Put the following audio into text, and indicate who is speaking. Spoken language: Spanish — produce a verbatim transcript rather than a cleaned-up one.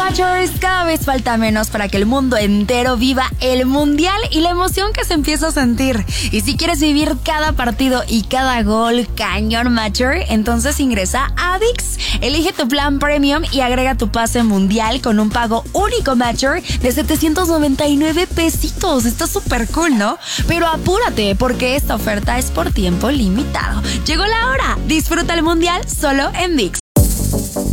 Speaker 1: Matchers, cada vez falta menos para que el mundo entero viva el mundial y la emoción que se empieza a sentir. Y si quieres vivir cada partido y cada gol cañón Matcher, entonces ingresa a ViX. Elige tu plan premium y agrega tu pase mundial con un pago único Matcher de setecientos noventa y nueve pesitos. Está súper cool, ¿no? Pero apúrate porque esta oferta es por tiempo limitado. Llegó la hora. Disfruta el mundial solo en ViX.